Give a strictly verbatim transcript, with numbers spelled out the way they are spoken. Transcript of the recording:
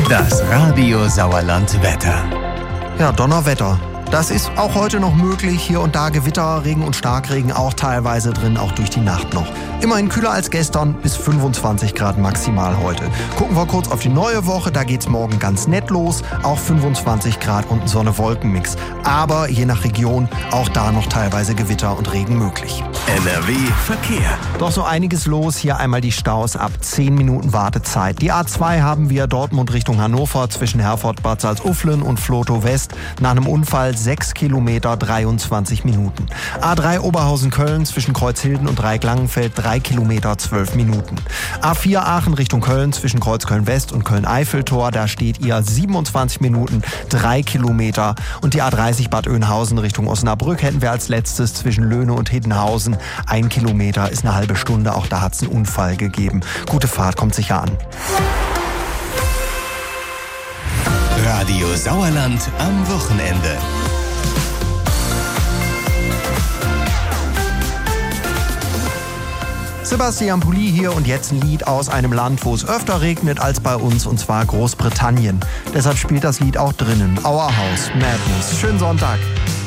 Das Radio Sauerland Wetter. Ja, Donnerwetter. Das ist auch heute noch möglich. Hier und da Gewitter, Regen und Starkregen auch teilweise drin, auch durch die Nacht noch. Immerhin kühler als gestern, bis fünfundzwanzig Grad maximal heute. Gucken wir kurz auf die neue Woche, da geht's morgen ganz nett los. Auch fünfundzwanzig Grad und ein Sonne-Wolken-Mix. Aber je nach Region auch da noch teilweise Gewitter und Regen möglich. N R W Verkehr. Doch so einiges los. Hier einmal die Staus ab zehn Minuten Wartezeit. Die A zwei haben wir Dortmund Richtung Hannover zwischen Herford, Bad Salzuflen und Vlotho West. Nach einem Unfall sechs Kilometer, dreiundzwanzig Minuten. A drei Oberhausen-Köln zwischen Kreuzhilden und Dreiecklangenfeld drei Kilometer, zwölf Minuten. A vier Aachen Richtung Köln zwischen Kreuzköln-West und Köln-Eiffeltor. Da steht ihr siebenundzwanzig Minuten, drei Kilometer. Und die A dreißig Bad Oeynhausen Richtung Osnabrück hätten wir als letztes zwischen Löhne und Hiddenhausen. Ein Kilometer ist eine halbe Stunde. Auch da hat es einen Unfall gegeben. Gute Fahrt, kommt sicher an. Radio Sauerland am Wochenende. Sebastian Pulli hier und jetzt ein Lied aus einem Land, wo es öfter regnet als bei uns, und zwar Großbritannien. Deshalb spielt das Lied auch drinnen. Our House, Madness. Schönen Sonntag.